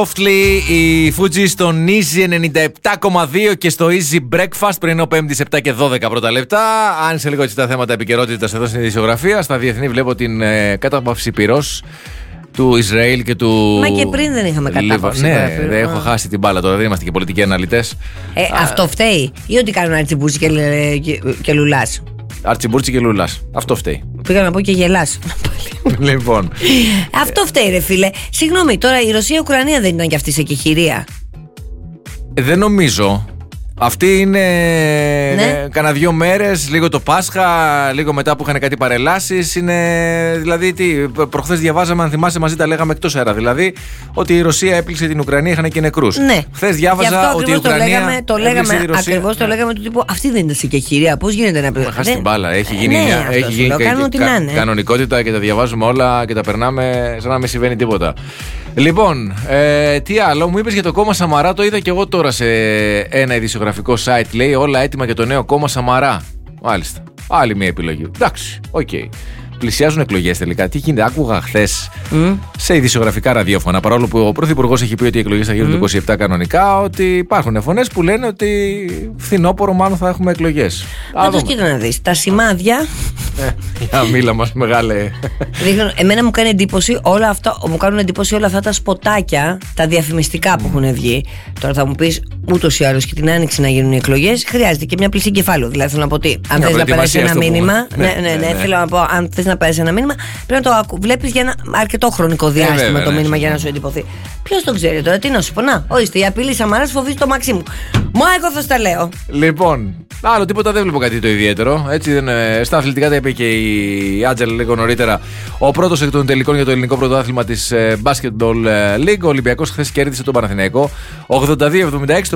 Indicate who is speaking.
Speaker 1: Softly, η Fuji στο Easy 97,2 και στο Easy Breakfast πριν ο 5η 7 και 12 πρώτα λεπτά. Αν σε λίγο έτσι τα θέματα επικαιρότητας εδώ στην ειδησιογραφία, στα διεθνή βλέπω την κατάπαυση πυρός του Ισραήλ και του.
Speaker 2: Μα και πριν δεν είχαμε κατάπαυση.
Speaker 1: Ναι, δεν έχω χάσει την μπάλα τώρα, δεν είμαστε και πολιτικοί αναλυτές.
Speaker 2: Αυτό φταίει, ή ότι κάνουν Αρτσιμπούτσι και Λουλάς?
Speaker 1: Αρτσιμπούρτσι και Λουλάς. Αυτό φταίει.
Speaker 2: Πήγα να πω και γελάς.
Speaker 1: Λοιπόν.
Speaker 2: Αυτό φταίει, ρε φίλε. Συγγνώμη, τώρα η Ρωσία-Ουκρανία δεν ήταν κι αυτή σε κεχηρία?
Speaker 1: Δεν νομίζω. Αυτή είναι κάνα 2 μέρες, λίγο το Πάσχα, λίγο μετά που είχαν κάτι παρελάσεις. Είναι, δηλαδή, προχθές διαβάζαμε, αν θυμάσαι, μαζί τα λέγαμε εκτός αέρα. Δηλαδή, ότι η Ρωσία έπληξε την Ουκρανία, είχαν και νεκρούς.
Speaker 2: Ναι.
Speaker 1: Χθες διάβαζα ότι η Ουκρανία.
Speaker 2: Το λέγαμε ακριβώς, το λέγαμε του τύπου. Αυτή δεν είναι σε κεχηρία. Πώς γίνεται να πει?
Speaker 1: Χάσει την μπάλα. Έχει γίνει κανονικότητα και τα διαβάζουμε όλα και τα περνάμε σαν να μην συμβαίνει τίποτα. Λοιπόν, τι άλλο, μου είπες για το κόμμα Σαμαρά, το είδα και εγώ τώρα σε ένα ειδησιογραφικό site, λέει όλα έτοιμα για το νέο κόμμα Σαμαρά. Μάλιστα, άλλη μια επιλογή. Εντάξει, οκ. Πλησιάζουν εκλογές τελικά. Τι γίνεται, άκουγα χθες σε ειδησιογραφικά ραδιόφωνα, παρόλο που ο Πρωθυπουργός έχει πει ότι οι εκλογές θα γίνουν το 27 κανονικά, ότι υπάρχουν φωνές που λένε ότι φθινόπωρο μάλλον θα έχουμε εκλογές.
Speaker 2: Πάντως κοίτα να δεις, τα σημάδια.
Speaker 1: Για μίλα μας, μεγάλε.
Speaker 2: Εμένα μου κάνει εντύπωση όλα αυτά, μου κάνουν εντύπωση όλα αυτά τα σποτάκια, τα διαφημιστικά που έχουν βγει. Τώρα θα μου πεις, ούτως ή άλλως και την άνοιξη να γίνουν οι εκλογές, χρειάζεται και μια πλήση εγκεφάλου. Δηλαδή θέλω να πω τι, αν θες να περάσει ένα μήνυμα. Θέλω να πω, αν θες να περάσει ένα μήνυμα, πρέπει να το βλέπεις για ένα αρκετό χρονικό διάστημα το μήνυμα για να σου εντυπωθεί. Ποιος το ξέρει τώρα, τι να σου πω? Να, ορίστε, η απειλή Σαμαράς φοβίζει το μαξί μου. Μα εγώ θα στα λέω.
Speaker 1: Λοιπόν, άλλο τίποτα δεν βλέπω κάτι το ιδιαίτερο. Έτσι, στα αθλητικά τα είπε και η Άτζελ λίγο νωρίτερα. Ο πρώτος εκ των τελικών για το ελληνικό πρωτάθλημα της Basketball League. Ο Ολυμπιακός χθες κέρδισε τον Παναθηναϊκό 82-76.